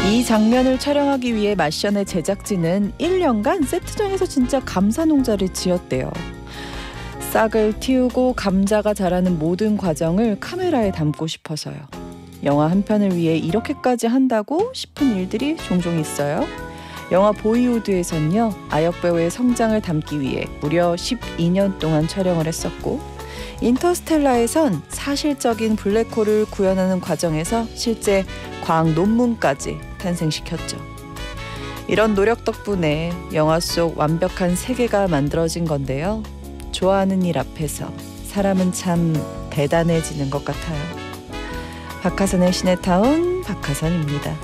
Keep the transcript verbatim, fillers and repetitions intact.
이 장면을 촬영하기 위해 마션의 제작진은 일 년간 세트장에서 진짜 감사 농자를 지었대요. 싹을 틔우고 감자가 자라는 모든 과정을 카메라에 담고 싶어서요. 영화 한 편을 위해 이렇게까지 한다고 싶은 일들이 종종 있어요. 영화 보이우드에선요, 아역 배우의 성장을 담기 위해 무려 십이 년 동안 촬영을 했었고, 인터스텔라에선 사실적인 블랙홀을 구현하는 과정에서 실제 과학 논문까지 탄생시켰죠. 이런 노력 덕분에 영화 속 완벽한 세계가 만들어진 건데요. 좋아하는 일 앞에서 사람은 참 대단해지는 것 같아요. 박하선의 시네타운 박하선입니다.